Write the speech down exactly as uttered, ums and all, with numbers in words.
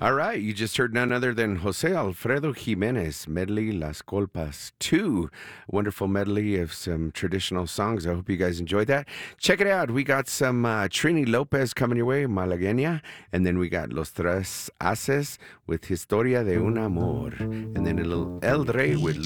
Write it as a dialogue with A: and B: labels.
A: All right, you just heard none other than Jose Alfredo Jimenez, Medley Las Colpas two. Wonderful medley of some traditional songs. I hope you guys enjoyed that. Check it out. We got some uh, Trini Lopez coming your way, Malagueña. And then we got Los Tres Haces with Historia de un Amor. And then a little El Rey with